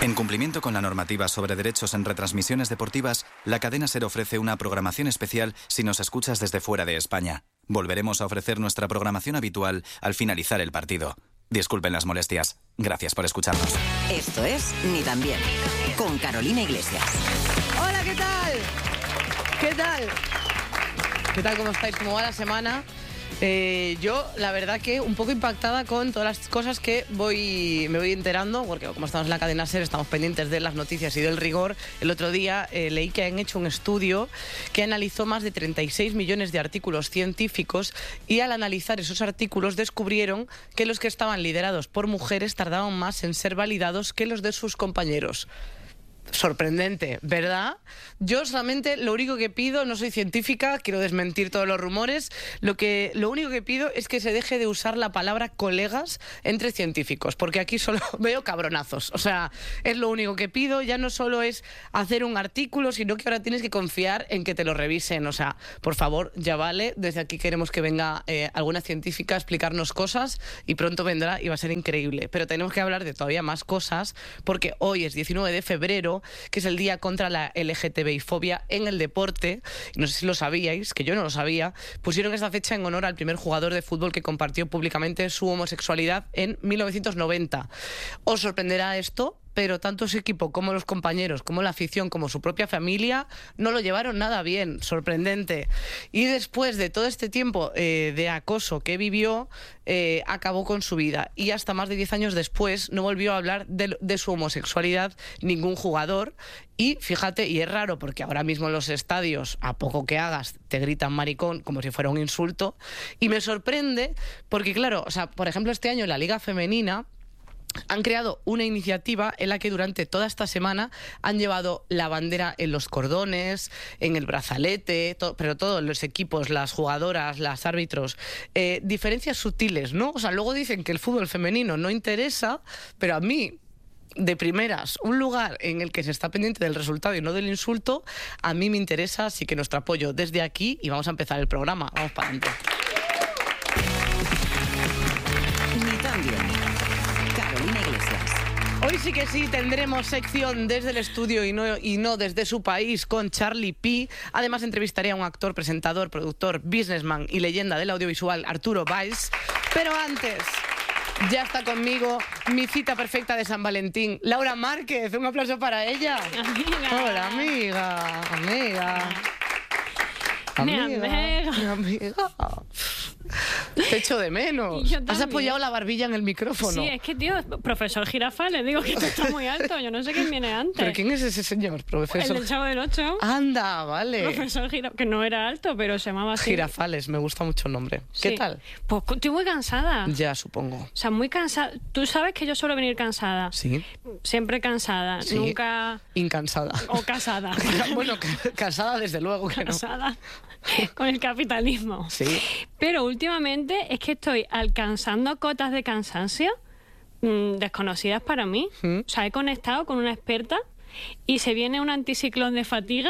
En cumplimiento con la normativa sobre derechos en retransmisiones deportivas, la cadena SER ofrece una programación especial si nos escuchas desde fuera de España. Volveremos a ofrecer nuestra programación habitual al finalizar el partido. Disculpen las molestias. Gracias por escucharnos. Esto es Ni tan bien, con Carolina Iglesias. Hola, ¿qué tal? ¿Qué tal? ¿Qué tal? ¿Cómo estáis? ¿Cómo va la semana? Yo, la verdad que un poco impactada con todas las cosas que me voy enterando, porque como estamos en la cadena SER, estamos pendientes de las noticias y del rigor. El otro día leí que han hecho un estudio que analizó más de 36 millones de artículos científicos y al analizar esos artículos descubrieron que los que estaban liderados por mujeres tardaban más en ser validados que los de sus compañeros. Sorprendente, ¿verdad? Yo solamente lo único que pido, no soy científica, quiero desmentir todos los rumores, lo único que pido es que se deje de usar la palabra colegas entre científicos, porque aquí solo veo cabronazos. O sea, es lo único que pido, ya no solo es hacer un artículo, sino que ahora tienes que confiar en que te lo revisen. O sea, por favor, ya vale, desde aquí queremos que venga alguna científica a explicarnos cosas y pronto vendrá y va a ser increíble. Pero tenemos que hablar de todavía más cosas, porque hoy es 19 de febrero, que es el día contra la LGTBI-fobia en el deporte. No sé si lo sabíais, que yo no lo sabía. Pusieron esta fecha en honor al primer jugador de fútbol que compartió públicamente su homosexualidad en 1990. ¿Os sorprenderá esto? Pero tanto su equipo como los compañeros, como la afición, como su propia familia, no lo llevaron nada bien. Sorprendente. Y después de todo este tiempo de acoso que vivió, acabó con su vida. Y hasta más de 10 años después no volvió a hablar de su homosexualidad ningún jugador. Y fíjate, y es raro porque ahora mismo en los estadios, a poco que hagas, te gritan maricón como si fuera un insulto. Y me sorprende porque, claro, o sea, por ejemplo, este año en la Liga Femenina han creado una iniciativa en la que durante toda esta semana han llevado la bandera en los cordones, en el brazalete, pero todos los equipos, las jugadoras, los árbitros, diferencias sutiles, ¿no? O sea, luego dicen que el fútbol femenino no interesa, pero a mí, de primeras, un lugar en el que se está pendiente del resultado y no del insulto, a mí me interesa, así que nuestro apoyo desde aquí y vamos a empezar el programa. Vamos para adelante. Ni tan bien. Carolina Iglesias. Hoy sí que sí tendremos sección desde el estudio y no desde su país con Charlie P. Además entrevistaré a un actor, presentador, productor, businessman y leyenda del audiovisual, Arturo Valls. Pero antes, ya está conmigo mi cita perfecta de San Valentín, Laura Márquez. Un aplauso para ella. Amiga. Hola, amiga. Mi amiga. Te echo de menos. Yo Has también. apoyado la barbilla en el micrófono. Sí, es que, tío, profesor Jirafa, le digo que esto está muy alto. Yo no sé quién viene antes. ¿Pero quién es ese señor, profesor? El del Chavo del 8. Anda, vale. Profesor Jirafa, que no era alto, pero se llamaba así. Girafales, me gusta mucho el nombre. Sí. ¿Qué tal? Pues estoy muy cansada. Ya, supongo. O sea, muy cansada. Tú sabes que yo suelo venir cansada. Sí. Siempre cansada. Sí. Nunca... Incansada. O casada. Bueno, casada desde luego que no. Casada con el capitalismo. Sí. Pero últimamente es que estoy alcanzando cotas de cansancio desconocidas para mí. O sea, he conectado con una experta y se viene un anticiclón de fatiga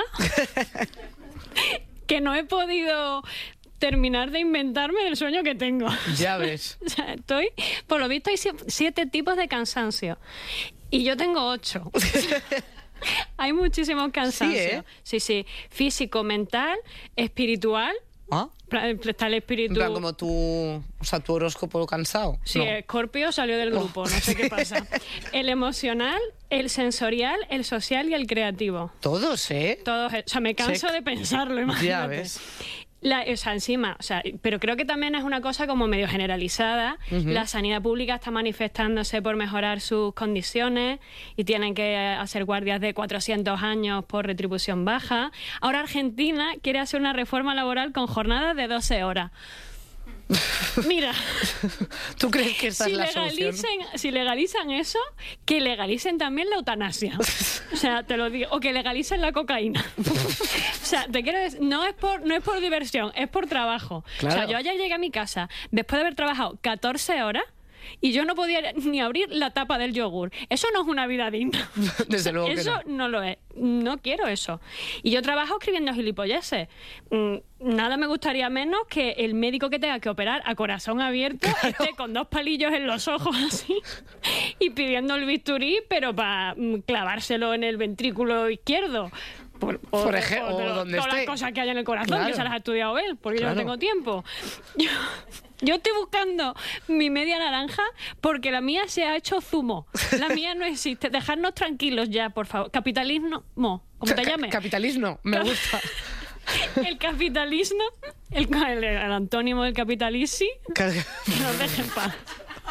que no he podido terminar de inventarme del sueño que tengo. Ya ves. O sea, por lo visto hay 7 tipos de cansancio y yo tengo 8. Hay muchísimos cansancios. Sí. Físico, mental, espiritual. ¿Ah? Está el espíritu. En plan, como tu horóscopo cansado. Sí, No. Escorpio salió del grupo, no sé qué pasa. El emocional, el sensorial, el social y el creativo. Todos, ¿eh? Todos, o sea, me canso Check. de pensarlo, imagínate. Ya ves. O sea, encima, o sea, pero creo que también es una cosa como medio generalizada. La sanidad pública está manifestándose por mejorar sus condiciones y tienen que hacer guardias de 400 años por retribución baja. Ahora Argentina quiere hacer una reforma laboral con jornadas de 12 horas. Mira, ¿Tú crees que esta es la solución? si legalizan eso, que legalicen también la eutanasia. O sea, te lo digo. O que legalicen la cocaína. O sea, te quiero decir, no es por diversión, es por trabajo. Claro. O sea, yo ayer llegué a mi casa, después de haber trabajado 14 horas, y yo no podía ni abrir la tapa del yogur. Eso no es una vida digna. Desde luego que eso no lo es. No quiero eso. Y yo trabajo escribiendo gilipolleces. Nada me gustaría menos que el médico que tenga que operar a corazón abierto esté con 2 palillos en los ojos así y pidiendo el bisturí, pero para clavárselo en el ventrículo izquierdo. Por ejemplo, o donde todas esté. las cosas que hay en el corazón, Claro. que se las ha estudiado él, porque Claro. yo no tengo tiempo. Yo estoy buscando mi media naranja porque la mía se ha hecho zumo. La mía no existe. Dejadnos tranquilos ya, por favor. Capitalismo, como te llames. Capitalismo, me gusta. El capitalismo, el antónimo del capitalici, nos dejen en paz.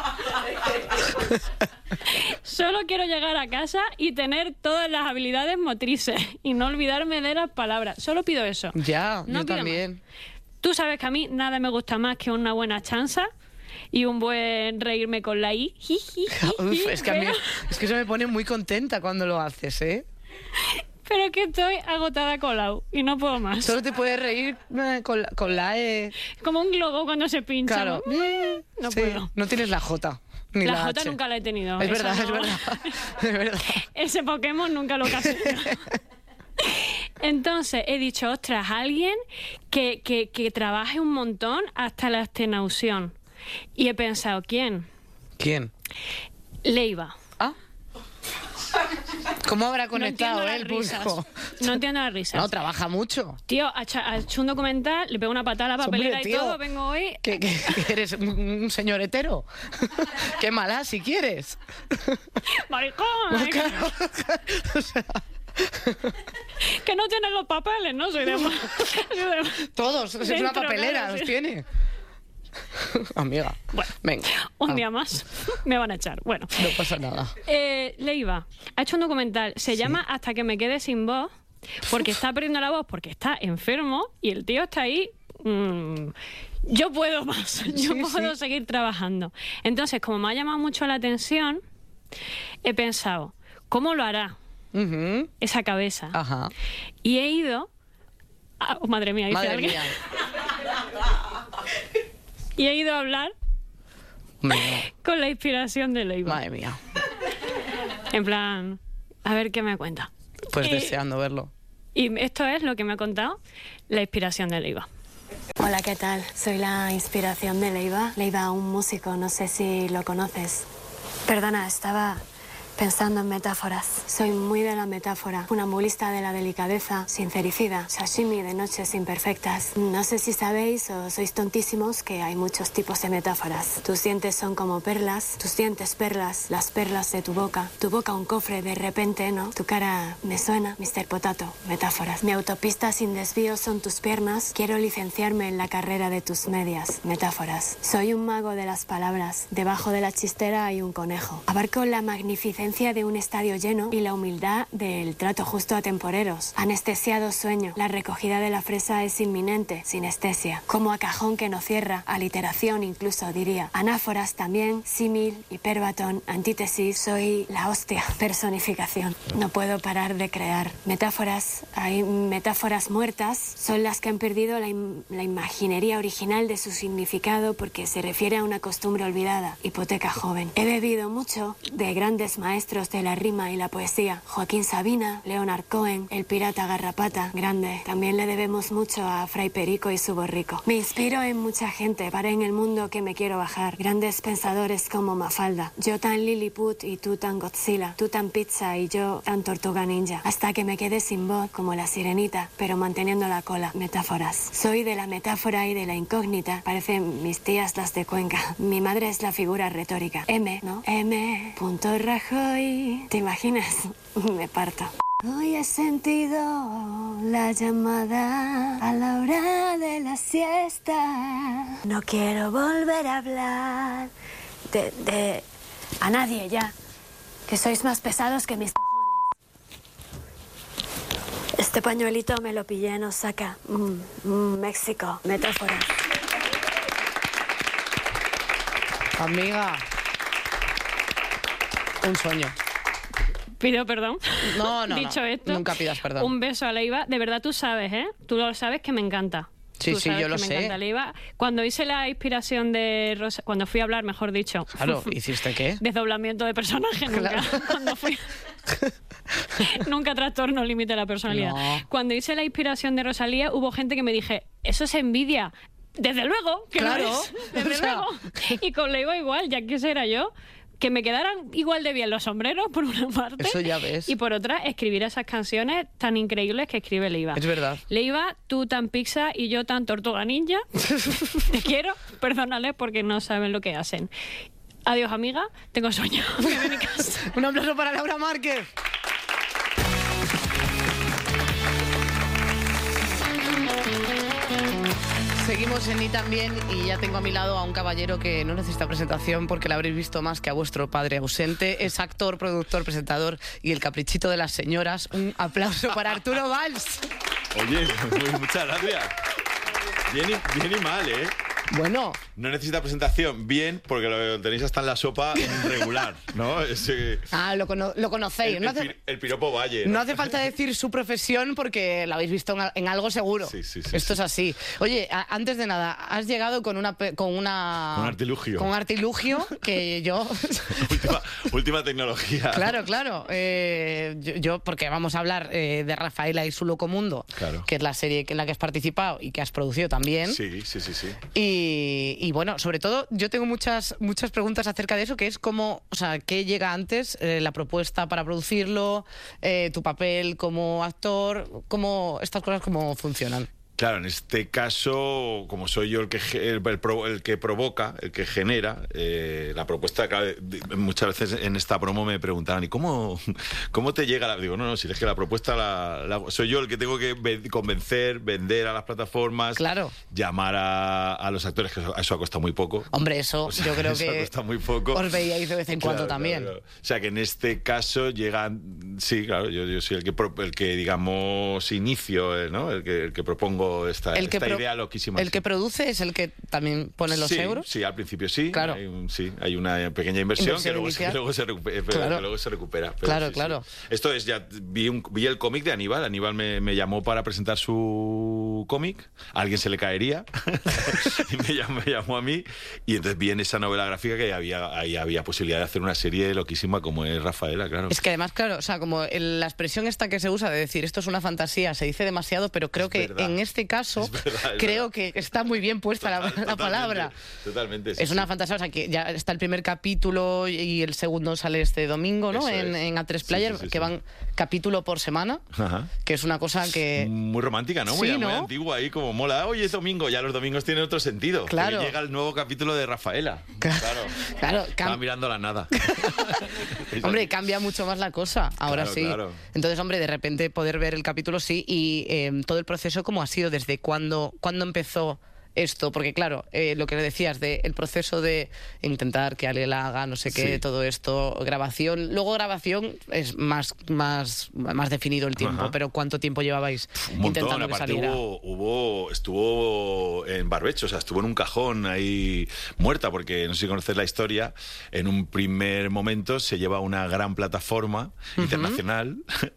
Solo quiero llegar a casa y tener todas las habilidades motrices y no olvidarme de las palabras. Solo pido eso. Ya, No yo pido también. más. Tú sabes que a mí nada me gusta más que una buena chanza y un buen reírme con la I. Uf, es que a mí, Pero- es que eso me pone muy contenta cuando lo haces, ¿eh? Pero que estoy agotada con la U y no puedo más. Solo te puedes reír con la E. Como un globo cuando se pincha. Claro. ¿No? No Sí, puedo. no tienes la J. Ni La la J H. nunca la he tenido. Es Esa verdad, es no. verdad. Es verdad. Ese Pokémon nunca lo casé. Entonces he dicho, ostras, alguien que trabaje un montón hasta la extenuación. Y he pensado, ¿quién? ¿Quién? Leiva. Ah. ¿Cómo habrá No conectado entiendo el las risas. público? No entiendo las risas. No, trabaja mucho. Tío, ha hecho un documental, le pego una patada a la papelera Hombre, y tío, todo, vengo hoy... Que eres un señor hetero. Qué mala, si quieres. ¡Maricón! Pues claro, o sea, Que no tienen los papeles, ¿no? Soy de... todos, es una Dentro, papelera, claro, los sí. tiene. Amiga, Bueno, venga. un Ah, día más me van a echar. Bueno, No pasa nada. Leiva ha hecho un documental, se llama Hasta que me quede sin voz, porque está perdiendo la voz, porque está enfermo y el tío está ahí. Yo puedo más, yo Sí, puedo sí. seguir trabajando. Entonces, como me ha llamado mucho la atención, he pensado, ¿cómo lo hará Ujú. esa cabeza? Ajá. Y he ido. Oh, madre mía, dice Madre alguien. mía. Y he ido a hablar con la inspiración de Leiva. Madre mía. En plan, a ver qué me cuenta. Pues Y- deseando verlo. Y esto es lo que me ha contado la inspiración de Leiva. Hola, ¿qué tal? Soy la inspiración de Leiva. Leiva, un músico, no sé si lo conoces. Perdona, estaba pensando en metáforas. Soy muy de la metáfora. Funambulista de la delicadeza, sincericida, sashimi de noches imperfectas. No sé si sabéis o sois tontísimos que hay muchos tipos de metáforas. Tus dientes son como perlas, tus dientes perlas, las perlas de tu boca un cofre de repente, ¿no? Tu cara me suena, Mr. Potato, metáforas. Mi autopista sin desvío son tus piernas, quiero licenciarme en la carrera de tus medias, metáforas. Soy un mago de las palabras, debajo de la chistera hay un conejo. Abarco la magnificencia de un estadio lleno y la humildad del trato justo a temporeros. Anestesiado sueño, la recogida de la fresa es inminente, sinestesia. Como a cajón que no cierra, aliteración incluso diría. Anáforas también, símil, hiperbatón, antítesis, soy la hostia, personificación. No puedo parar de crear. Metáforas, hay metáforas muertas, son las que han perdido la imaginería original de su significado porque se refiere a una costumbre olvidada, hipoteca joven. He bebido mucho de grandes maestros de la rima y la poesía. Joaquín Sabina, Leonard Cohen, el pirata Garrapata, grande. También le debemos mucho a Fray Perico y su borrico. Me inspiro en mucha gente, paré en el mundo que me quiero bajar. Grandes pensadores como Mafalda. Yo tan Lilliput y tú tan Godzilla. Tú tan pizza y yo tan tortuga ninja. Hasta que me quedé sin voz como la sirenita, pero manteniendo la cola. Metáforas. Soy de la metáfora y de la incógnita. Parecen mis tías las de Cuenca. Mi madre es la figura retórica. M, ¿no? M. Punto Rajoy. ¿Te imaginas? Me parto. Hoy he sentido la llamada a la hora de la siesta. No quiero volver a hablar a nadie ya. Que sois más pesados que mis cojones. Este pañuelito me lo pillé en Osaka, México. Metáfora. Amiga. Un sueño. Pido perdón. No, Dicho no. esto, Nunca pidas perdón. un beso a Leiva. De verdad tú sabes, ¿eh? Tú lo sabes que me encanta. Sí, Tú sí, sabes yo lo que me sé. encanta Leiva. Cuando hice la inspiración de Rosa, cuando fui a hablar, mejor dicho. Claro, ¿hiciste qué? Desdoblamiento de personaje nunca. Claro. Cuando fui... Nunca trastorno límite de la personalidad. No. Cuando hice la inspiración de Rosalía, hubo gente que me dije, eso es envidia. Desde luego, que Claro. no es. Desde O sea. luego. Y con Leiva igual, ya quisiera yo que me quedaran igual de bien los sombreros, por una parte. Eso ya ves. Y por otra, escribir esas canciones tan increíbles que escribe Leiva. Es verdad. Leiva, tú tan pizza y yo tan tortuga ninja. Te quiero, perdónales porque no saben lo que hacen. Adiós, amiga, tengo sueño. Voy a mi casa. Un aplauso para Laura Márquez. Seguimos en Ni También y ya tengo a mi lado a un caballero que no necesita presentación porque lo habréis visto más que a vuestro padre ausente. Es actor, productor, presentador y el caprichito de las señoras. Un aplauso para Arturo Valls. Oye, muchas gracias. Bien y mal, ¿eh? Bueno, No necesita presentación. Bien, porque lo tenéis hasta en la sopa regular, ¿no? lo conocéis. No hace, El piropo Valle. no hace falta decir su profesión porque la habéis visto en algo seguro. Sí, Esto es así. Oye, antes de nada, has llegado con un artilugio. Con un artilugio que yo... última tecnología. Claro. Yo, porque vamos a hablar de Rafaela y su Locomundo, Claro. que es la serie en la que has participado y que has producido también. Sí. Y bueno, sobre todo, yo tengo muchas preguntas acerca de eso, que es cómo, o sea, qué llega antes, la propuesta para producirlo, tu papel como actor, estas cosas cómo funcionan. Claro, en este caso, como soy yo el que provoca, el que genera, la propuesta, claro, muchas veces en esta promo me preguntaban, ¿y cómo te llega la...? Digo, no, si es que la propuesta soy yo el que tengo que convencer, vender a las plataformas, Claro. llamar a los actores, que eso ha costado muy poco. Hombre, eso O sea, yo creo eso ha que costado muy poco. os veíais de vez en cuando Claro, también. claro. O sea, que en este caso llegan... Sí, claro, yo soy el que digamos, inicio, ¿no? El que propongo esta idea loquísima. El que produce es el que también pone los euros. Sí, al principio sí. Claro. Hay una pequeña inversión que inicial. luego se recupera. Pero Claro. Esto es, ya vi el cómic de Aníbal. Aníbal me llamó para presentar su cómic. A alguien se le caería. Y me llamó a mí. Y entonces vi en esa novela gráfica que ahí había posibilidad de hacer una serie loquísima como es Rafaela, claro. Es que además, claro, o sea, como la expresión esta que se usa de decir esto es una fantasía, se dice demasiado, pero creo que verdad. en este caso creo que está muy bien puesta la palabra. Totalmente. Es una fantasía, o sea, que ya está el primer capítulo y el segundo sale este domingo, ¿no? Eso es. En A3 Player, Sí. que van capítulo por semana, Ajá. que es una cosa que... Muy romántica, ¿no? Sí, Muy ¿no? antigua ahí, como mola. Oye, es domingo, ya los domingos tienen otro sentido. Claro. Porque llega el nuevo capítulo de Rafaela. Claro. Estaba mirando la nada. Hombre, cambia mucho más la cosa, ahora Claro, sí. claro. Entonces, hombre, de repente poder ver el capítulo sí y todo el proceso cómo ha sido, desde cuándo empezó esto, porque claro, lo que decías el proceso de intentar que Ale la haga, no sé qué, Sí. todo esto, grabación, luego grabación es más definido el tiempo, Ajá. pero ¿cuánto tiempo llevabais Un montón, intentando que aparte saliera? estuvo en barbecho, o sea, estuvo en un cajón ahí muerta, porque no sé si conoces la historia, en un primer momento se lleva a una gran plataforma internacional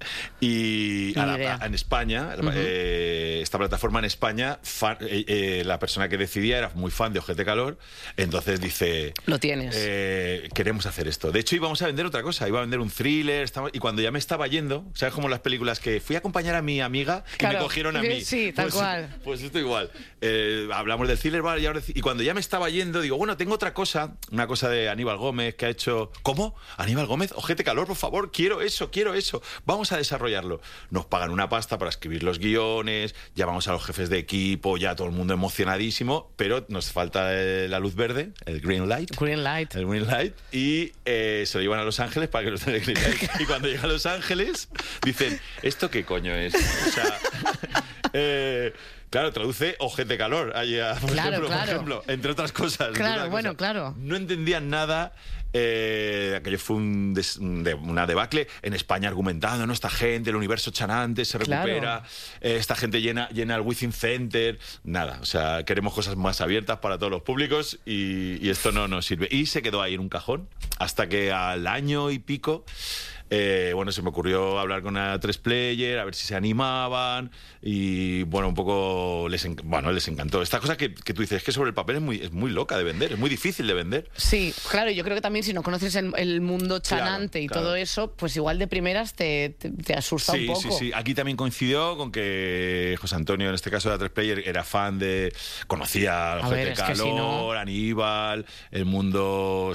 y Ni idea. en España, esta plataforma en España, la persona que decidía era muy fan de Ojete Calor, entonces dice... Lo tienes. Queremos hacer esto. De hecho, íbamos a vender otra cosa, iba a vender un thriller, y cuando ya me estaba yendo, ¿sabes? Como las películas que fui a acompañar a mi amiga y Claro. me cogieron a mí. Sí, tal cual. Pues esto igual. Hablamos del thriller, ¿vale? Y cuando ya me estaba yendo, digo, bueno, tengo otra cosa, una cosa de Aníbal Gómez que ha hecho... ¿Cómo? ¿Aníbal Gómez? Ojete Calor, por favor, quiero eso. Vamos a desarrollarlo. Nos pagan una pasta para escribir los guiones, llamamos a los jefes de equipo, ya todo el mundo emocionadísimo, pero nos falta la luz verde, el green light. El green light. Y se lo llevan a Los Ángeles para que nos den el green light. Y cuando llega a Los Ángeles, dicen, ¿esto qué coño es? O sea... Claro, traduce Ojete Calor, por ejemplo, entre otras cosas. Claro, bueno, claro. No entendían nada. Aquello fue una debacle. En España argumentando, ¿no? Esta gente, el universo chanante se recupera, esta gente llena el Within Center. Nada, o sea, queremos cosas más abiertas para todos los públicos y esto no nos sirve. Y se quedó ahí en un cajón hasta que al año y pico bueno, se me ocurrió hablar con A3 Player, a ver si se animaban, y bueno, un poco les encantó. Esta cosa que tú dices, es que sobre el papel es muy loca de vender, es muy difícil de vender. Sí, claro, yo creo que también si no conoces el mundo chanante y todo eso, pues igual de primeras te asusta un poco. Sí. Aquí también coincidió con que José Antonio, en este caso de A3 Player, era fan conocía a Ojete Calor, Aníbal, el mundo,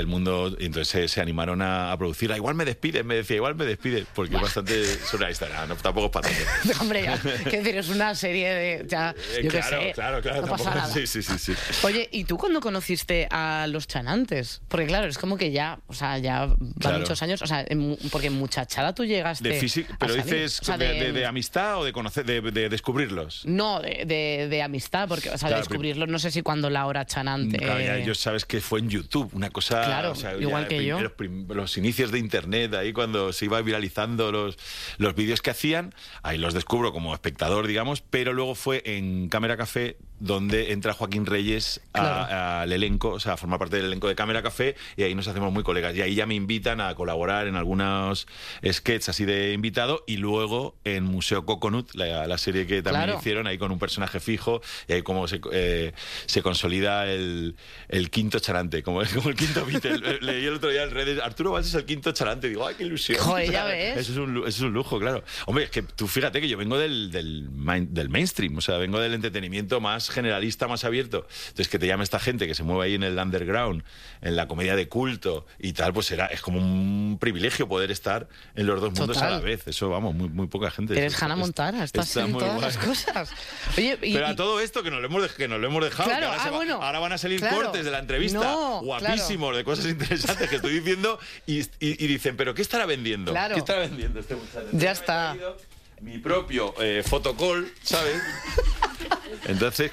y entonces se animaron a producirla. Igual me despide, porque es bastante surrealista. No, tampoco es para tanto. Hombre, ya, qué decir, es una serie de... yo qué sé, claro, no pasa nada. Sí. Oye, ¿y tú cuándo conociste a los chanantes? Porque claro, es como que ya van muchos años, porque en Muchachada tú llegaste de físico, pero dices, o sea, de amistad o de conocer, de descubrirlos. No, de amistad, porque, de descubrirlos, no sé si cuando Laura Chanante... Claro, ya yo sabes que fue en YouTube, una cosa... Claro, igual que yo. Los inicios de Internet, ahí cuando se iba viralizando los vídeos que hacían, ahí los descubro como espectador, digamos, pero luego fue en Cámara Café donde entra Joaquín Reyes al elenco, o sea, a formar parte del elenco de Cámara Café, y ahí nos hacemos muy colegas. Y ahí ya me invitan a colaborar en algunos sketches así de invitado, y luego en Museo Coconut, la serie que también hicieron, ahí con un personaje fijo, y ahí como se consolida el quinto charante, como el quinto Beatle. Leí el otro día en redes, Arturo Valls es el quinto charante, digo, ¡ay, qué ilusión! Joder, ya ves. Eso es un lujo, claro. Hombre, es que tú fíjate que yo vengo del mainstream, o sea, vengo del entretenimiento más generalista, más abierto. Entonces, que te llame esta gente que se mueve ahí en el underground, en la comedia de culto y tal, pues es como un privilegio poder estar en los dos mundos a la vez. Eso, vamos, muy poca gente. Eres Hannah Montana, estás en todas las cosas. Oye, pero a todo esto que nos lo hemos dejado, claro, que ahora van a salir cortes de la entrevista guapísimos, de cosas interesantes que estoy diciendo, y dicen, ¿pero qué estará vendiendo? Claro. ¿Qué estará vendiendo este muchacho? Ya está. Mi propio photocall, ¿sabes? Entonces,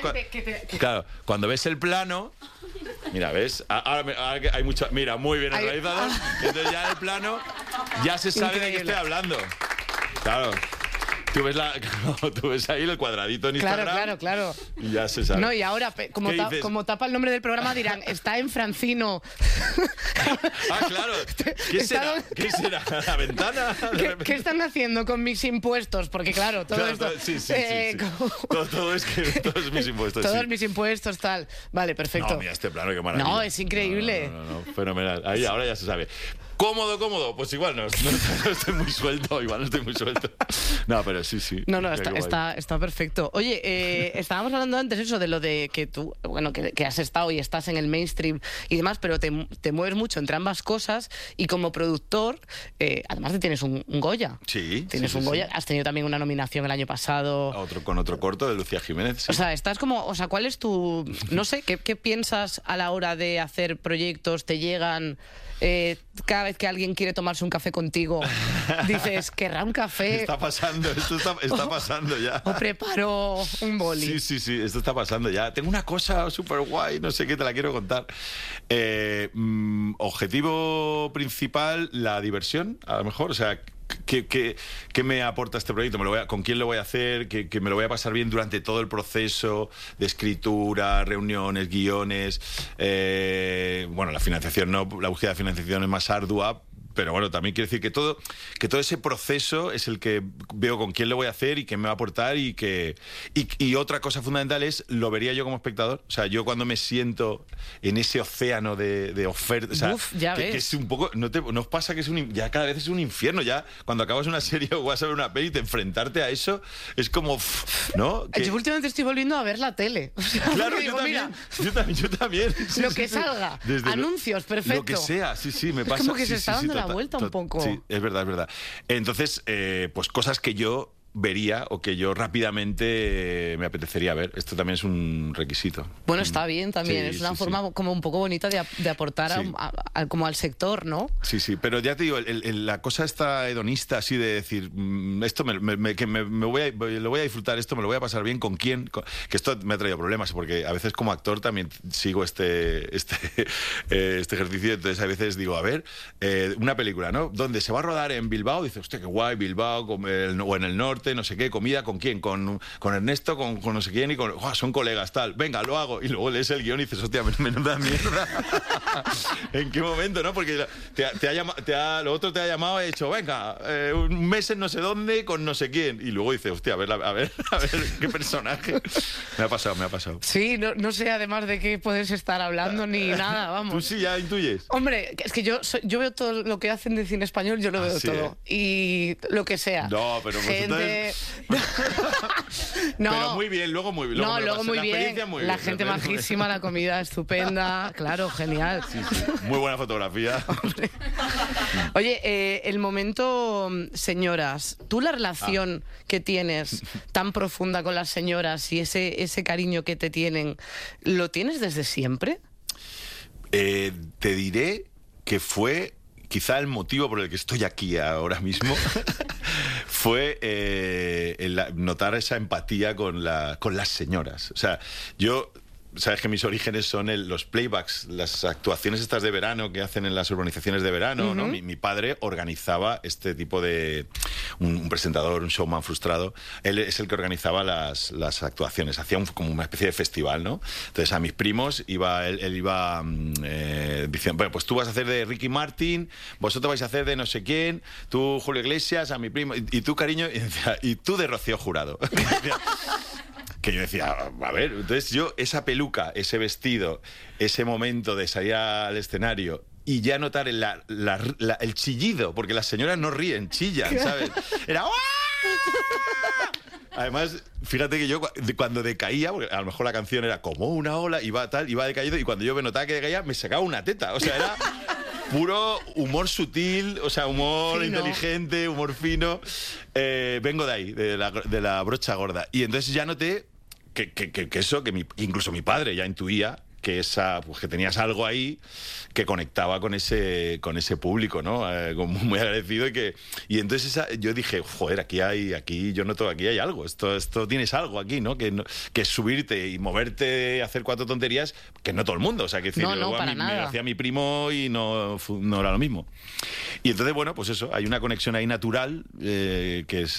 claro, cuando ves el plano, mira, ¿ves? Ahora que hay mucho... Mira, muy bien organizado. Entonces ya el plano ya se sabe de qué estoy hablando. Claro. Tú ves ahí el cuadradito en Instagram. Claro. Y ya se sabe. No, y ahora, como tapa el nombre del programa, dirán, está en Francino. Claro. ¿Qué será? ¿La ventana? ¿Qué están haciendo con mis impuestos? Porque claro, todo esto... Sí. Todo es mis impuestos. Todos mis impuestos, tal. Vale, perfecto. No, mira este plano, qué maravilla. No, es increíble. No, fenomenal. Ahí, ahora ya se sabe. ¿Cómodo? Pues igual no estoy muy suelto, No, pero sí. No, está perfecto. Oye, estábamos hablando antes eso de lo de que tú, bueno, que has estado y estás en el mainstream y demás, pero te mueves mucho entre ambas cosas, y como productor, además tienes un Goya. Sí. Tienes un Goya, has tenido también una nominación el año pasado. Con otro corto de Lucía Jiménez. Sí. O sea, estás como, ¿cuál es tu, no sé, qué piensas a la hora de hacer proyectos? ¿Te llegan... cada vez que alguien quiere tomarse un café contigo, dices, ¿querrá un café? Está pasando, esto está pasando ya. O preparo un boli. Sí, esto está pasando ya. Tengo una cosa súper guay, no sé qué, te la quiero contar. Objetivo principal, la diversión, a lo mejor, o sea... ¿Qué me aporta este proyecto? ¿Con quién lo voy a hacer? ¿Que me lo voy a pasar bien durante todo el proceso de escritura, reuniones, guiones? La financiación no, la búsqueda de financiación es más ardua, pero bueno, también quiere decir que todo ese proceso es el que veo con quién lo voy a hacer y qué me va a aportar, y otra cosa fundamental es, lo vería yo como espectador. O sea, yo cuando me siento en ese océano de ofertas, o sea, que es un poco, ¿no os pasa que ya cada vez es un infierno? Ya cuando acabas una serie o vas a ver una peli, enfrentarte a eso es como, ¿no? Yo últimamente estoy volviendo a ver la tele. O sea, claro, yo también. Lo que salga, anuncios, perfecto. Lo que sea, sí, me pasa. Es como que se está dando la vuelta un poco. Sí, es verdad. Entonces, pues cosas que yo vería o que yo rápidamente me apetecería ver. Esto también es un requisito. Bueno, está bien también. Es una forma como un poco bonita de aportar como al sector, ¿no? Sí, pero ya te digo, la cosa esta hedonista así de decir, esto lo voy a disfrutar, esto me lo voy a pasar bien, ¿con quién? Que esto me ha traído problemas, porque a veces como actor también sigo este ejercicio. Entonces a veces digo, a ver, una película, ¿no? ¿Dónde se va a rodar? En Bilbao. Dice, hostia, qué guay, Bilbao, o en el norte. transporte, no sé qué, comida, ¿con quién? Con Ernesto, con no sé quién, y son colegas, tal, venga, lo hago. Y luego lees el guión y dices, hostia, menuda mierda. ¿En qué momento, no? Porque lo otro te ha llamado y ha dicho, venga, un mes en no sé dónde con no sé quién. Y luego dices, hostia, a ver qué personaje. Me ha pasado. Sí, no sé además de qué puedes estar hablando ni nada, vamos. ¿Tú sí ya intuyes? Hombre, es que yo veo todo lo que hacen de cine español, yo lo veo sí, todo. Y lo que sea. No, pero gente... No, pero muy bien, luego muy bien. Luego muy bien. Muy la bien, gente majísima, la comida estupenda. Claro, genial. Sí. Muy buena fotografía. Oye, el momento señoras. ¿Tú la relación que tienes tan profunda con las señoras y ese cariño que te tienen, lo tienes desde siempre? Te diré que fue quizá el motivo por el que estoy aquí ahora mismo. Fue notar esa empatía con las señoras. O sea, sabes que mis orígenes son los playbacks, las actuaciones estas de verano que hacen en las urbanizaciones de verano, ¿no? Mi padre organizaba este tipo de... Un presentador, un showman frustrado, él es el que organizaba las actuaciones, hacía como una especie de festival, ¿no? Entonces a mis primos él iba diciendo, bueno, pues tú vas a hacer de Ricky Martin, vosotros vais a hacer de no sé quién, tú Julio Iglesias, a mi primo, y tú, cariño, y tú de Rocío Jurado. Que yo decía, a ver, entonces esa peluca, ese vestido, ese momento de salir al escenario y ya notar el chillido, porque las señoras no ríen, chillan, ¿sabes? Era... Además, fíjate que yo cuando decaía, porque a lo mejor la canción era como una ola, iba decaído, y cuando yo me notaba que decaía, me sacaba una teta, o sea, era... Puro humor sutil, o sea, humor inteligente, humor fino. Vengo de ahí, de la brocha gorda. Y entonces ya noté que incluso mi padre ya intuía que que tenías algo ahí que conectaba con ese público, ¿no? Muy agradecido y entonces yo dije, joder, aquí yo noto, aquí hay algo, esto tienes algo aquí, ¿no? Que es subirte y moverte, hacer 4 tonterías, que no todo el mundo, o sea, que decir, no, para nada. Me lo hacía mi primo y no era lo mismo. Y entonces, bueno, pues eso, hay una conexión ahí natural, que es,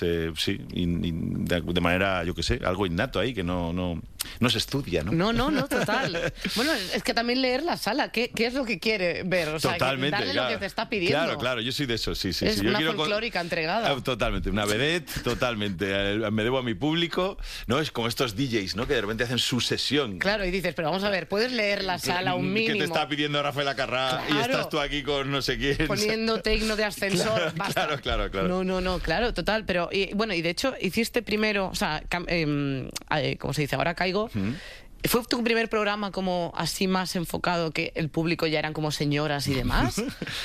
de manera, yo qué sé, algo innato ahí, que no se estudia, ¿no? No, total. Bueno, es que también leer la sala, ¿qué es lo que quiere ver? O sea, totalmente, darle lo que te está pidiendo. Claro, yo soy de eso, sí. Es una folclórica entregada. Totalmente, una vedette, totalmente. Me debo a mi público, ¿no? Es como estos DJs, ¿no? Que de repente hacen su sesión. Claro, y dices, pero vamos a ver, puedes leer la sala un mínimo. Que te está pidiendo Rafael Acarrá, y estás tú aquí con no sé quién. Poniendo tecno de ascensor. Claro. No, claro, total. Pero, y de hecho, hiciste primero, o sea, ¿cómo se dice? Ahora caigo. ¿Fue tu primer programa como así más enfocado, que el público ya eran como señoras y demás?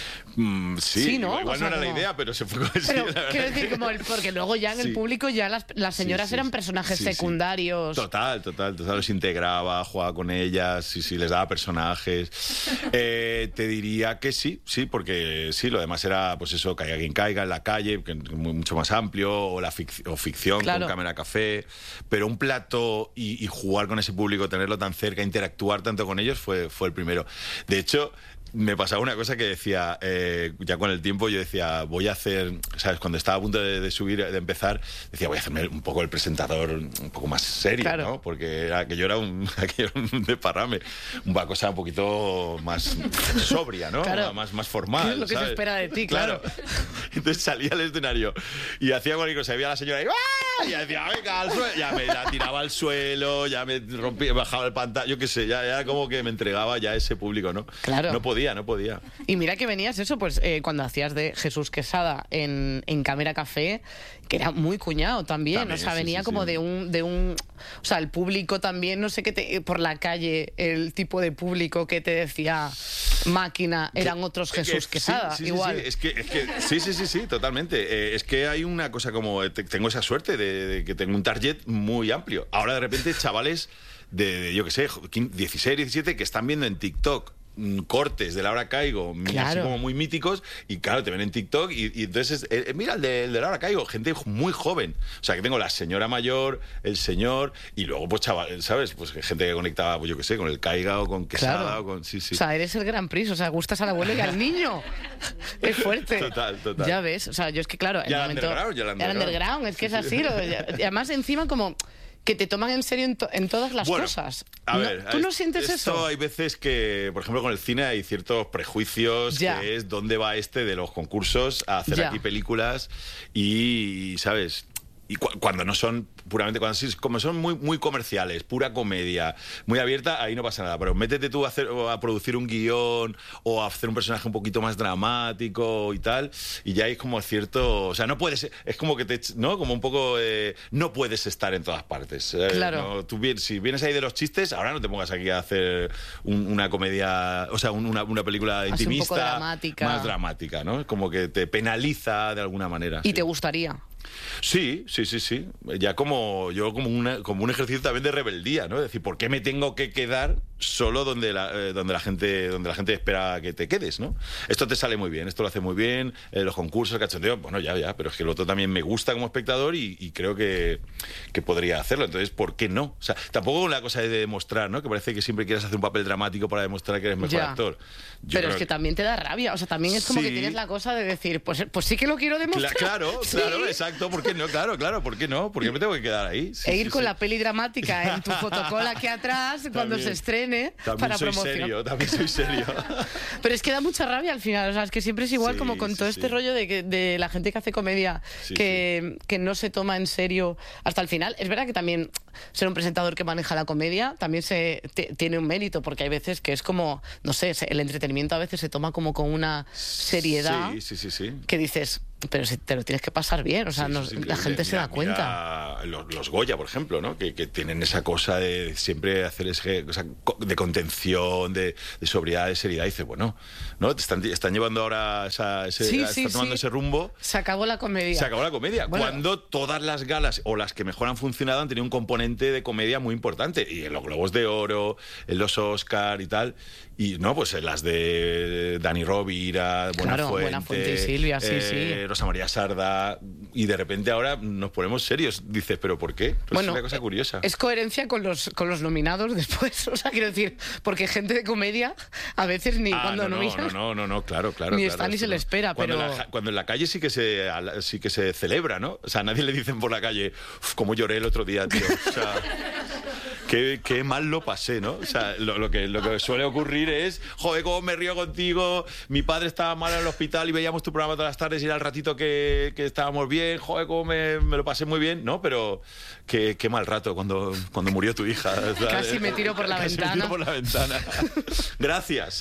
Sí, ¿no? Igual o sea, no era la idea, pero se fue con Pero quiero decir, porque luego ya en el público ya las señoras eran personajes secundarios. Total, los integraba, jugaba con ellas, les daba personajes. Te diría que sí, porque sí, lo demás era, pues eso, Caiga quien caiga, en la calle, que es mucho más amplio, o ficción, claro, con Cámara Café, pero un plato y jugar con ese público, tenerlo tan cerca, interactuar tanto con ellos, fue el primero. De hecho, me pasaba una cosa que decía, ya con el tiempo yo decía, voy a hacer, ¿sabes? Cuando estaba a punto de subir, de empezar, decía, voy a hacerme un poco el presentador un poco más serio, claro, ¿no? Porque aquello era un desparrame, una cosa un poquito más sobria, ¿no? Claro. Más formal, ¿qué es lo que se espera de ti? Claro. Entonces salía al escenario y hacía cualquier cosa, y veía a la señora y ¡ah! Y ya decía, venga, al suelo, ya me la tiraba al suelo, ya me rompía, bajaba el pantalla, yo qué sé, ya como que me entregaba ya a ese público, ¿no? Claro. No podía. Y mira que venías eso, pues cuando hacías de Jesús Quesada en Cámara Café, que era muy cuñado también, o sea, venía como de un... O sea, el público también, no sé qué, por la calle, el tipo de público que te decía máquina, eran otros Jesús Quesada, igual. Sí, totalmente. Es que hay una cosa como... Tengo esa suerte de que tengo un target muy amplio. Ahora, de repente, chavales de yo qué sé, 16, 17, que están viendo en TikTok cortes de Laura Caigo, Claro. así como muy míticos, y claro, te ven en TikTok y entonces, mira el de Laura Caigo, gente muy joven. O sea, que tengo la señora mayor, el señor, y luego, pues chaval, ¿sabes? Pues gente que conectaba, pues yo qué sé, con el Caiga o con Quesada Claro. o con... Sí. O sea, eres el Gran Prix, o sea, gustas al abuelo y al niño. Es fuerte. Total. Ya ves, o sea, yo es que claro, Ya el underground, es que es así. Y además encima como que te toman en serio en todas las Bueno, cosas. A ver, ¿Tú no sientes esto eso? hay veces que, por ejemplo, con el cine hay ciertos prejuicios, Ya. que es dónde va de los concursos a hacer Ya. aquí películas y, ¿sabes? Y cuando no son puramente, como son muy comerciales, pura comedia, muy abierta, ahí no pasa nada. Pero métete tú a producir un guión o a hacer un personaje un poquito más dramático y tal, y ya hay como cierto... O sea, no puedes... Es como que ¿no? Como un poco... no puedes estar en todas partes. Claro. ¿no? Si vienes ahí de los chistes, ahora no te pongas aquí a hacer una comedia... O sea, una película Así intimista... un poco dramática. Más dramática, ¿no? Como que te penaliza de alguna manera. ¿Y sí. te gustaría? Sí. Ya como un ejercicio también de rebeldía, ¿no? Es decir, ¿por qué me tengo que quedar solo donde la gente espera que te quedes, ¿no? Esto te sale muy bien, esto lo hace muy bien, los concursos, el cachondeo, bueno, ya, pero es que el otro también me gusta como espectador y creo que podría hacerlo. Entonces, ¿por qué no? O sea, tampoco una cosa de demostrar, ¿no? Que parece que siempre quieres hacer un papel dramático para demostrar que eres mejor Ya. actor. Pero es que también te da rabia, o sea, también es como Sí. que tienes la cosa de decir, pues sí que lo quiero demostrar. Claro, Sí. exacto. ¿Por qué no? Claro, ¿por qué no? ¿Por qué me tengo que quedar ahí? Sí, E ir sí, con sí. la peli dramática en tu fotocola aquí atrás cuando También. se estrene También para soy promocionar. también soy serio. Pero es que da mucha rabia al final, o sea, es que siempre es igual Sí, como con todo sí. este rollo de la gente que hace comedia Sí, que no se toma en serio hasta el final. Es verdad que también ser un presentador que maneja la comedia también tiene un mérito, porque hay veces que es como, no sé, el entretenimiento a veces se toma como con una seriedad Sí. que dices, pero si te lo tienes que pasar bien, o sea, Sí, no- eso es la increíble. gente se da Mira cuenta. los Goya, por ejemplo, ¿no? Que tienen esa cosa de siempre hacer esa cosa de contención, de sobriedad, de seriedad. Y dices, bueno, ¿no? Están llevando ahora están tomando ese rumbo. Se acabó la comedia. Se acabó la comedia. Bueno. Cuando todas las galas o las que mejor han funcionado han tenido un componente de comedia muy importante. Y en los Globos de Oro, en los Oscar y tal. Y no, pues en las de Dani Rovira, Claro, Buenafuente y Silvia, sí. Rosa María Sarda. Y de repente ahora nos ponemos serios. Dices, ¿pero por qué? Pues es una cosa curiosa. Es coherencia con los nominados después. O sea, quiero decir, porque gente de comedia a veces ni cuando nominan. No, claro. Ni está ni se le espera, cuando pero- cuando en la calle sí que se celebra, ¿no? O sea, a nadie le dicen por la calle, "Uf, cómo lloré el otro día, tío". O sea, qué mal lo pasé, ¿no? O sea, lo que suele ocurrir es, joder, cómo me río contigo, mi padre estaba mal en el hospital y veíamos tu programa todas las tardes y era el ratito que estábamos bien, joder, cómo me lo pasé muy bien, ¿no? Pero qué mal rato cuando murió tu hija. ¿sabes? Casi me tiro por la Casi ventana. me tiro por la ventana. Gracias.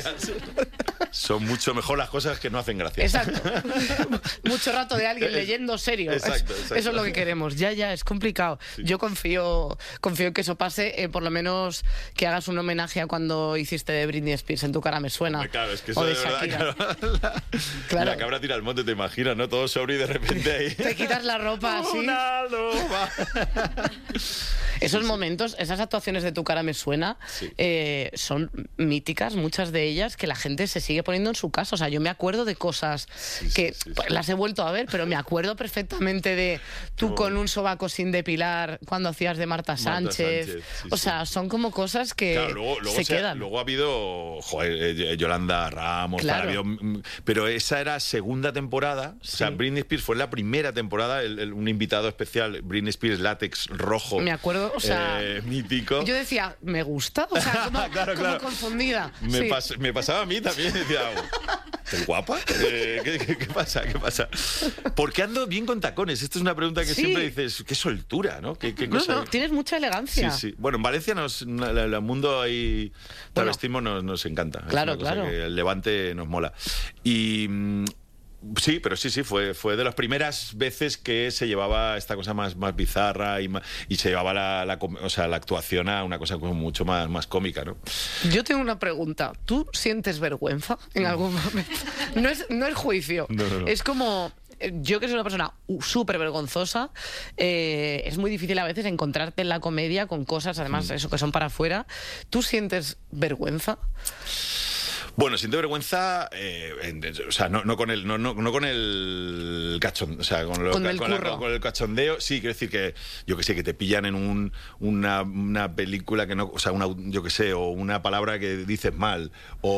Son mucho mejor las cosas que no hacen gracia. Exacto. Mucho rato de alguien leyendo serio. Exacto. Eso es lo que queremos. Ya, es complicado. Yo confío en que eso pase, por lo menos que hagas un homenaje a cuando hiciste de Britney Spears, En tu cara me suena. Claro, es que eso o de de verdad, Shakira. Claro. La cabra tira al monte, te imaginas, ¿no? Todo sobre y de repente ahí... Te quitas la ropa así. Una loba. Esos momentos, esas actuaciones de Tu cara me suena, Sí. son míticas, muchas de ellas, que la gente se sigue poniendo en su casa. O sea, yo me acuerdo de cosas que pues, las he vuelto a ver, pero me acuerdo perfectamente de tú con un sobaco sin depilar cuando hacías de Marta Sánchez. sí, O sea, son como cosas que Claro, luego se quedan. Luego ha habido, Yolanda Ramos, Claro. tal, ha habido, pero esa era segunda temporada. O sea, Britney Spears fue la primera temporada, un invitado especial, Britney Spears látex rojo. Me acuerdo, o sea, mítico. Yo decía, ¿me gusta? O sea, como, Claro. como confundida. Me, Sí. me pasaba a mí también, decía, ¿estás guapa? ¿Qué pasa? Porque ando bien con tacones. Esta es una pregunta que Sí. siempre dices, qué soltura, ¿no? ¿Qué No, cosa? tienes mucha elegancia. Sí. Bueno, en Valencia el mundo ahí travestismo nos encanta. Es Claro, una cosa claro. que el Levante nos mola. Y sí, pero sí, fue de las primeras veces que se llevaba esta cosa más bizarra y se llevaba la actuación a una cosa como mucho más cómica, ¿no? Yo tengo una pregunta. ¿Tú sientes vergüenza en algún momento? No es juicio. No. Es como yo que soy una persona súper vergonzosa, es muy difícil a veces encontrarte en la comedia con cosas, además, eso que son para afuera. ¿Tú sientes vergüenza? Bueno, siento vergüenza, o sea, no con el cachondeo, o sea, con el cachondeo. Sí, quiero decir que, yo que sé, que te pillan en una película que no, o sea, yo que sé, o una palabra que dices mal,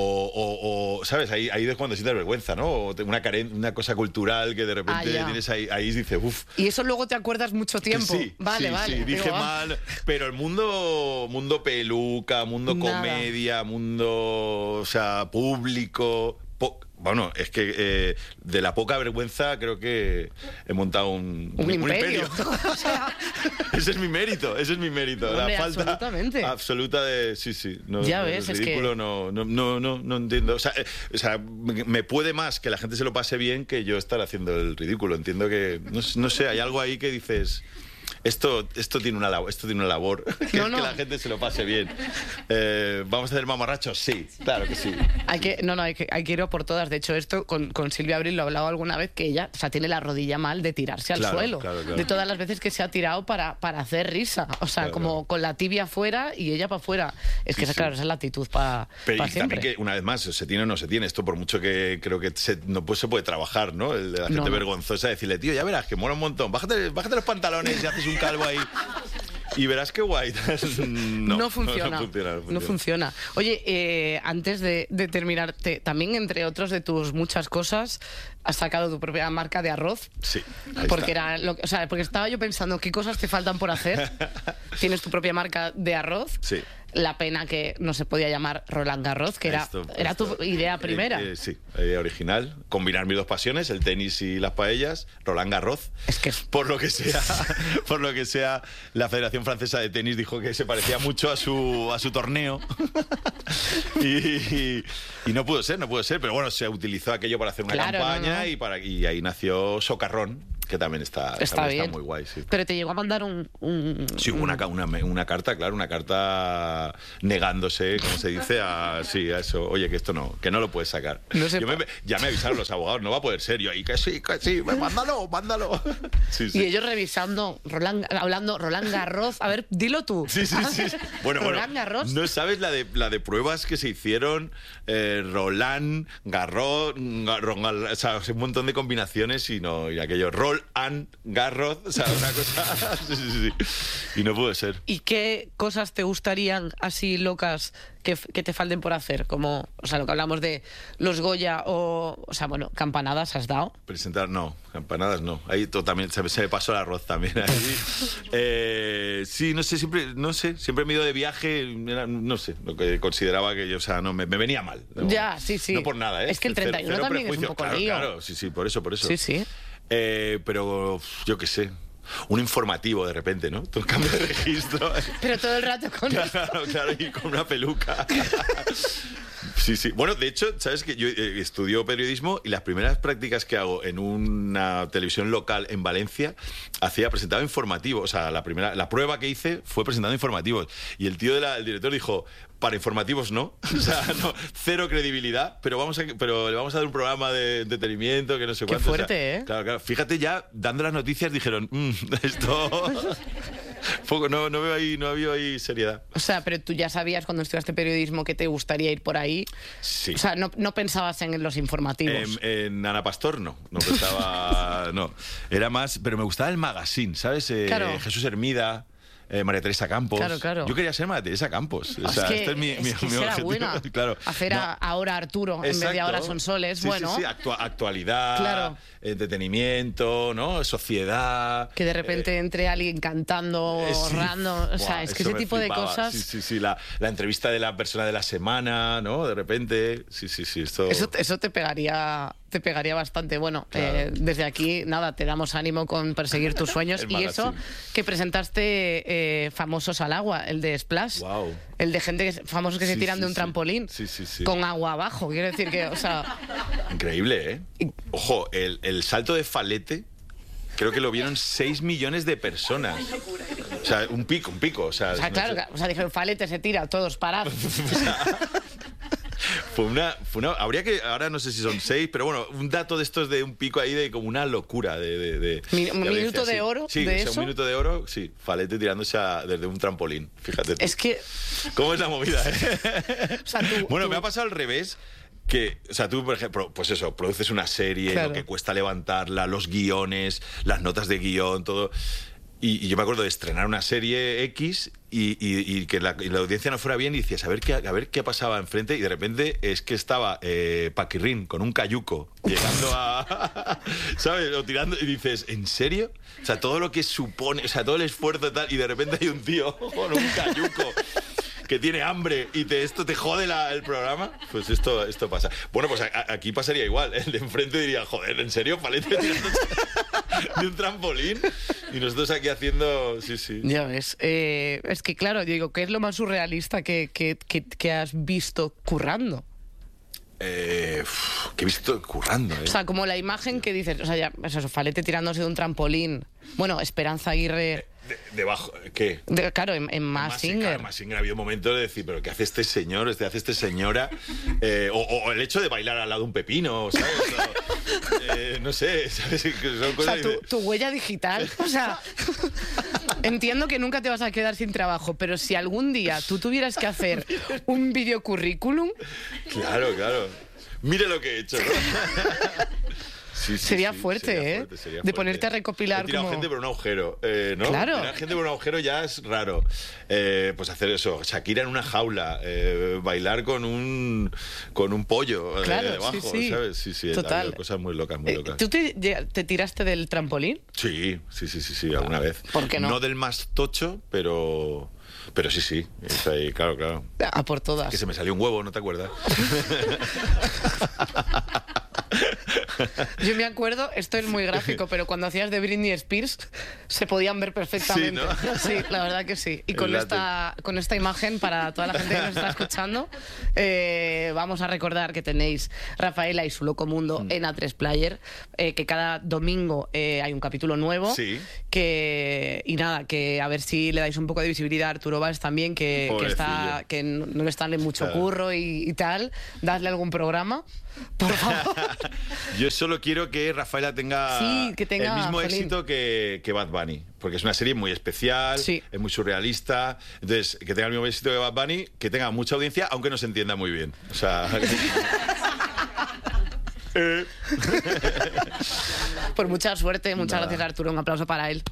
o ¿sabes? Ahí es cuando sientes vergüenza, ¿no? O una cosa cultural que de repente tienes ahí dices, uff. Y eso luego te acuerdas mucho tiempo. Sí, vale. Sí, dije mal, pero el mundo peluca, mundo comedia, mundo, o sea, público. Bueno, es que de la poca vergüenza creo que he montado un imperio. O sea, ese es mi mérito. Hombre, la falta absoluta de... Sí. No, ya ves, es ridículo, que... no entiendo. O sea, me puede más que la gente se lo pase bien que yo estar haciendo el ridículo. Entiendo que... No sé, hay algo ahí que dices... Esto tiene una labor, que la gente se lo pase bien. ¿Vamos a hacer mamarrachos? Sí, claro que sí. Hay que ir a por todas. De hecho, esto con Silvia Abril lo he hablado alguna vez, que ella, o sea, tiene la rodilla mal de tirarse al suelo. Claro. De todas las veces que se ha tirado para hacer risa. O sea, como con la tibia afuera y ella para afuera. Es que claro, esa es la actitud para siempre. También que, una vez más, se tiene o no se tiene. Esto por mucho que creo que no se puede trabajar, ¿no? El de la gente vergonzosa, decirle, tío, ya verás, que mola un montón. Bájate los pantalones y haces un calvo ahí y verás qué guay. No funciona. Oye, antes de terminar, también entre otros de tus muchas cosas has sacado tu propia marca de arroz. Sí, porque porque estaba yo pensando qué cosas te faltan por hacer. Tienes tu propia marca de arroz. Sí. La pena que no se podía llamar Roland Garros, que era tu idea primera. Sí, idea original. Combinar mis dos pasiones, el tenis y las paellas. Roland Garros. Es que por lo que sea, la Federación Francesa de Tenis dijo que se parecía mucho a su torneo. y no pudo ser, pero bueno, se utilizó aquello para hacer una campaña. Y ahí nació Socarrón, que también está muy guay. Sí. Pero te llegó a mandar Sí, una carta, claro, una carta negándose, como se dice, a eso. Oye, que esto que no lo puedes sacar. Ya me avisaron los abogados, no va a poder ser. Yo ahí, que sí, mándalo. Sí. Y ellos revisando, hablando Roland Garros. A ver, dilo tú. Sí. Bueno, Roland Garros. No sabes la de pruebas que se hicieron, Roland Garros, o sea, un montón de combinaciones y aquello, Roland Garros, o sea, una cosa... Sí. Y no puede ser. ¿Y qué cosas te gustarían así locas que te falten por hacer? Como, o sea, lo que hablamos de los Goya o sea, bueno, campanadas has dado. Presentar, no, campanadas no. Ahí también se me pasó el arroz también. Ahí. Sí, siempre me he ido de viaje, no sé, lo que consideraba que yo, o sea, no me venía mal. No, ya, sí. No por nada, ¿eh? Es que el 31 también es un poco lío. Claro, sí, por eso. Sí. Pero yo qué sé. Un informativo de repente, ¿no? Todo el cambio de registro. Pero todo el rato con Claro, y con una peluca. Sí. Bueno, de hecho, ¿sabes que yo estudio periodismo y las primeras prácticas que hago en una televisión local en Valencia presentaba informativos? O sea, la prueba que hice fue presentando informativos. Y el el director dijo, para informativos no. O sea, no, cero credibilidad, pero le vamos a dar un programa de entretenimiento que no sé cuánto. Qué fuerte, o sea, Claro. Fíjate, ya dando las noticias dijeron, esto... no había ahí seriedad. O sea, pero tú ya sabías cuando estudiaste periodismo que te gustaría ir por ahí. Sí. O sea, no pensabas en los informativos. En Ana Pastor no pensaba, no. Era más, pero me gustaba el magazine, ¿sabes? Claro. Jesús Hermida. María-Teresa Campos. Claro. Yo quería ser María-Teresa Campos. O sea, este es mi objetivo. Buena. Claro. Hacer ahora Arturo, exacto. En vez de ahora Sonsoles. Sí, bueno. Sí, actualidad, claro. Entretenimiento, ¿no? Sociedad. Que de repente entre alguien cantando, random. O sea, es que ese tipo flipaba. de cosas... Sí. La entrevista de la persona de la semana, ¿no? De repente. Sí. Eso te pegaría bastante. Bueno, claro. Desde aquí, nada, te damos ánimo con perseguir tus sueños. Y eso que presentaste Famosos al Agua, el de Splash. Wow. El de gente famosos que se tiran de un trampolín. Sí. Con agua abajo. Quiero decir que, o sea... Increíble, ¿eh? Ojo, el salto de Falete... Creo que lo vieron 6 millones de personas. O sea, un pico. O sea, claro, dijeron, Falete se tira, todos parados. Fue una, habría que, ahora no sé si son 6, pero bueno, un dato de estos de un pico ahí de como una locura de un minuto de oro. Sí, de o sea, eso. un minuto de oro, sí, Falete tirándose desde un trampolín, fíjate tú. Es que, ¿Cómo es la movida, eh? o sea, Bueno, me ha pasado al revés. Que, o sea, tú, por ejemplo, pues eso, produces una serie, Claro. lo que cuesta levantarla, los guiones, las notas de guión, todo. Y yo me acuerdo de estrenar una serie X y que la audiencia no fuera bien y decías, a ver qué pasaba enfrente, y de repente es que estaba Paquirrín con un cayuco llegando a... ¿Sabes? O tirando, y dices, ¿en serio? O sea, todo lo que supone, o sea, todo el esfuerzo y tal, y de repente hay un tío con un cayuco que tiene hambre y esto te jode el programa, pues esto pasa. Bueno, pues aquí pasaría igual. El de enfrente diría, joder, ¿en serio? Falete tirándose de un trampolín y nosotros aquí haciendo... Sí. ya ves. Es que, claro, yo digo, ¿qué es lo más surrealista que has visto currando? Que he visto currando, O sea, como la imagen que dices, o sea, ya, eso, Falete tirándose de un trampolín. Bueno, Esperanza Aguirre... Debajo, ¿qué? Claro, en Masked Singer. Claro, Masked Singer había un momento de decir, ¿pero qué hace este señor? ¿Qué hace esta señora? O el hecho de bailar al lado de un pepino, ¿sabes? No sé, ¿sabes? Son O cosas sea, tu huella digital. O sea, entiendo que nunca te vas a quedar sin trabajo, pero si algún día tú tuvieras que hacer un videocurrículum... Claro. Mire lo que he hecho, ¿no? Sí, sería fuerte, sería ¿eh? Fuerte, sería de fuerte. ponerte a recopilar He tirado como... gente por un agujero, ¿no? Claro. Tirar gente por un agujero ya es raro. Pues hacer eso, Shakira en una jaula, bailar con un pollo Claro, debajo, sí. ¿sabes? Sí, Total. ha habido cosas muy locas, muy locas. ¿Tú te tiraste del trampolín? Sí, alguna vez. ¿Por qué no? No del más tocho, pero sí. Es ahí, claro. A por todas. Que se me salió un huevo, ¿no te acuerdas? Yo me acuerdo, esto es muy gráfico, pero cuando hacías de Britney Spears se podían ver perfectamente. Sí, ¿no? Sí, la verdad que sí. Y con esta imagen, para toda la gente que nos está escuchando, vamos a recordar que tenéis Rafaela y su Loco Mundo en A3 Player, que cada domingo hay un capítulo nuevo. Sí. Y nada, que a ver si le dais un poco de visibilidad a Arturo Valls también, que no le está dando mucho curro y tal. Dadle algún programa, por favor. Yo solo quiero que Rafaela tenga, el mismo éxito que Bad Bunny, porque es una serie muy especial, es muy surrealista. Entonces, que tenga el mismo éxito que Bad Bunny, que tenga mucha audiencia, aunque no se entienda muy bien. O sea... Pues mucha suerte, muchas gracias, Arturo. Un aplauso para él.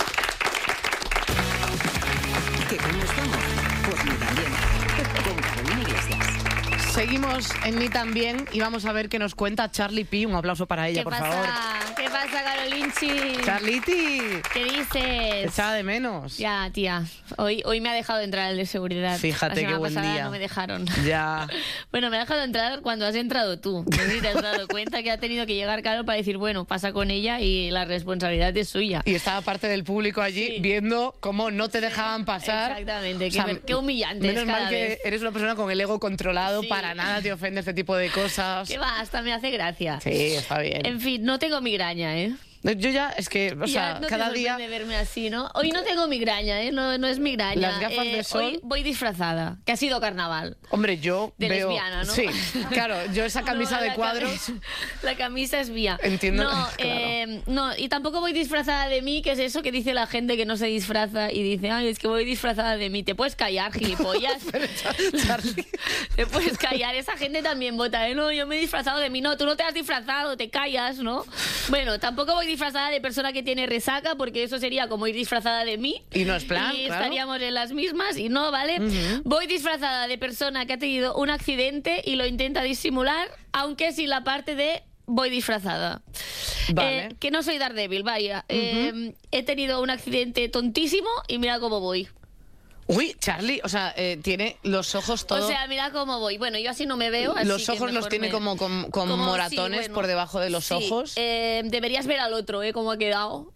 ¿Que cómo estamos? Pues ni tan bien. Con Carolina Iglesias. Seguimos en Ni También y vamos a ver qué nos cuenta Charlie P. Un aplauso para ella, por favor. ¿Qué pasa, Carolinchi? Charliti, ¿Qué dices? te echaba de menos. Ya, tía. Hoy me ha dejado entrar el de seguridad. Fíjate qué buen día. No me dejaron. Ya. Bueno, me ha dejado entrar cuando has entrado tú. No sé si te has dado cuenta que ha tenido que llegar Caro para decir, bueno, pasa con ella y la responsabilidad es suya. Y estaba parte del público allí viendo cómo no te dejaban pasar. Exactamente. O sea, Qué humillante menos es cada mal que vez. eres una persona con el ego controlado. Para nada te ofende este tipo de cosas. ¿Qué va? Hasta me hace gracia. Sí, está bien. En fin, no tengo migraña, ¿eh? Yo ya, es que, o sea, no cada te día... sorprende verme así, ¿no? Hoy no tengo migraña, ¿eh? No es migraña. Las gafas de sol... Hoy voy disfrazada, que ha sido carnaval. Hombre, yo de veo... lesbiana, ¿no? Sí, claro, yo esa camisa de cuadros... La camisa es mía. Entiendo. No, claro. no, y tampoco voy disfrazada de mí, que es eso que dice la gente que no se disfraza y dice, ay, es que voy disfrazada de mí. Te puedes callar, gilipollas. Charlie. Te puedes callar. Esa gente también vota, ¿eh? No, yo me he disfrazado de mí. No, tú no te has disfrazado, te callas, ¿no? Bueno, tampoco voy disfrazada de persona que tiene resaca, porque eso sería como ir disfrazada de mí. Y no es plan, y claro. estaríamos en las mismas y no, ¿vale? Voy disfrazada de persona que ha tenido un accidente y lo intenta disimular, aunque sin la parte de voy disfrazada. Vale. Que no soy Daredevil, vaya. He tenido un accidente tontísimo y mira cómo voy. Uy, Charlie, o sea, tiene los ojos todo... O sea, mira cómo voy. Bueno, yo así no me veo. Así los que ojos los mejor tiene como moratones, sí, bueno, por debajo de los sí. ojos. Deberías ver al otro, cómo ha quedado.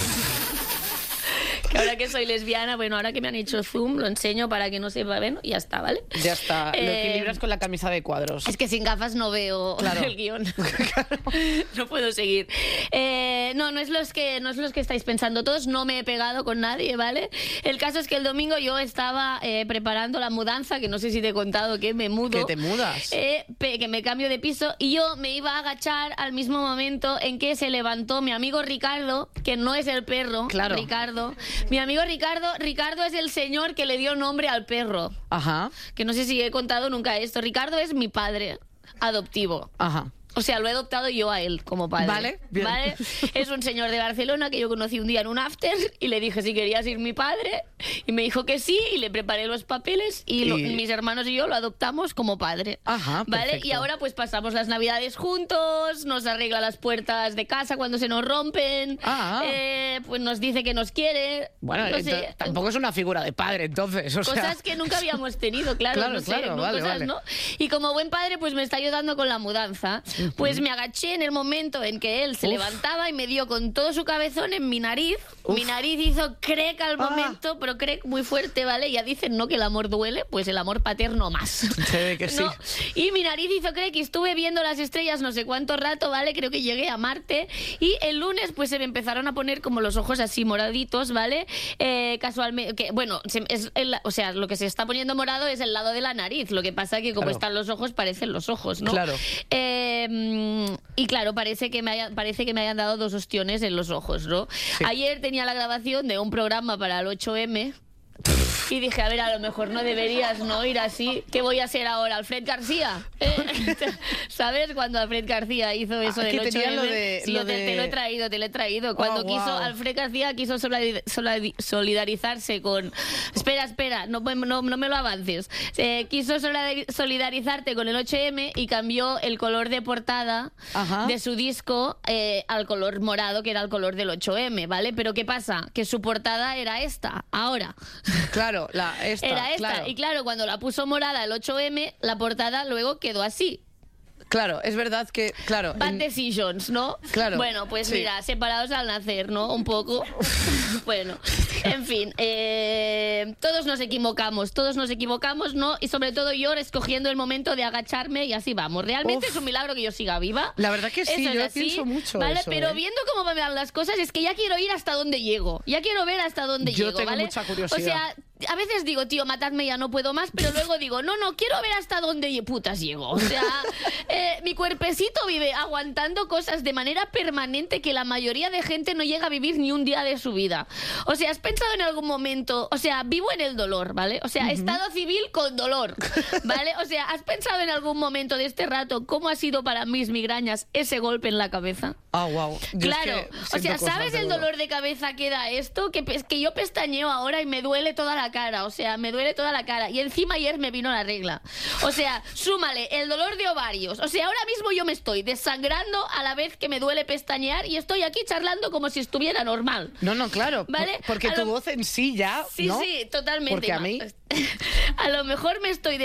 Que ahora que soy lesbiana, bueno, ahora que me han hecho zoom, lo enseño para que no sepa, bueno, y ya está, ¿vale? Ya está, lo equilibras con la camisa de cuadros. Es que sin gafas no veo Claro. el guión. No puedo seguir. No es los que estáis pensando todos, no me he pegado con nadie, ¿vale? El caso es que el domingo yo estaba preparando la mudanza, que no sé si te he contado que me mudo. ¿Que te mudas? Que me cambio de piso, y yo me iba a agachar al mismo momento en que se levantó mi amigo Ricardo, que no es el perro, claro. Ricardo. Mi amigo Ricardo es el señor que le dio nombre al perro. Ajá. Que no sé si he contado nunca esto. Ricardo es mi padre adoptivo. Ajá. O sea, lo he adoptado yo a él como padre. Vale, bien. ¿Vale? Es un señor de Barcelona que yo conocí un día en un after y le dije si quería ser mi padre y me dijo que sí y le preparé los papeles y mis hermanos y yo lo adoptamos como padre. Ajá, ¿vale? perfecto. Y ahora pues pasamos las navidades juntos, nos arregla las puertas de casa cuando se nos rompen, pues nos dice que nos quiere. Bueno, no sé, tampoco es una figura de padre, entonces. O sea... Cosas que nunca habíamos tenido, claro. Claro, no sé, claro, ¿no? vale, Cosas, vale. ¿no? Y como buen padre, pues me está ayudando con la mudanza. Pues me agaché en el momento en que él se levantaba y me dio con todo su cabezón en mi nariz. Mi nariz hizo crack al momento, pero crack muy fuerte, ¿vale? Ya dicen, ¿no?, que el amor duele, pues el amor paterno más. Se ve que sí. ¿No? Y mi nariz hizo crack y estuve viendo las estrellas no sé cuánto rato, ¿vale? Creo que llegué a Marte. Y el lunes, pues se me empezaron a poner como los ojos así moraditos, ¿vale? Casualmente, que, bueno, o sea, lo que se está poniendo morado es el lado de la nariz. Lo que pasa que como están los ojos, parecen los ojos, ¿no? Claro. Y claro, parece que me hayan dado 2 ostiones en los ojos, ¿no? Sí. Ayer tenía la grabación de un programa para el 8M. Y dije, a ver, a lo mejor no deberías no ir así. ¿Qué voy a hacer ahora? ¿Alfred García? ¿Sabes? Cuando Alfred García hizo eso del 8M. Sí, te lo he traído. Cuando Alfred García quiso solidarizarse con... Espera, no me lo avances. Quiso solidarizarte con el 8M y cambió el color de portada de su disco al color morado, que era el color del 8M, ¿vale? Pero ¿qué pasa? Que su portada era esta, ahora. Claro, esta. Era esta. Claro. Y claro, cuando la puso morada el 8M, la portada luego quedó así. Claro, es verdad que... Claro, Bad decisions, ¿no? Claro. Bueno, pues sí. mira, separados al nacer, ¿no? Un poco. Bueno, en fin. Todos nos equivocamos, ¿no? Y sobre todo yo escogiendo el momento de agacharme y así vamos. Realmente es un milagro que yo siga viva. La verdad que sí, Eso yo es así, pienso mucho ¿vale? eso, Pero viendo cómo me van las cosas, es que ya quiero ir hasta donde llego. Ya quiero ver hasta dónde Yo llego, tengo ¿vale? mucha curiosidad. O sea, a veces digo, tío, matadme, ya no puedo más, pero luego digo, no, quiero ver hasta dónde putas llego. O sea, mi cuerpecito vive aguantando cosas de manera permanente que la mayoría de gente no llega a vivir ni un día de su vida. O sea, ¿has pensado en algún momento? O sea, vivo en el dolor, ¿vale? O sea, estado civil con dolor, ¿vale? O sea, ¿has pensado en algún momento de este rato cómo ha sido para mis migrañas ese golpe en la cabeza? Wow. Claro, o sea, ¿sabes el dolor de cabeza que da esto? Que yo pestañeo ahora y me duele toda la cara, o sea, me duele toda la cara. Y encima ayer me vino la regla. O sea, súmale el dolor de ovarios. O sea, ahora mismo yo me estoy desangrando a la vez que me duele pestañear y estoy aquí charlando como si estuviera normal. No, claro. ¿Vale? Porque tu voz en sí ya, Sí, ¿no? sí, totalmente. Porque a mí... A lo mejor me estoy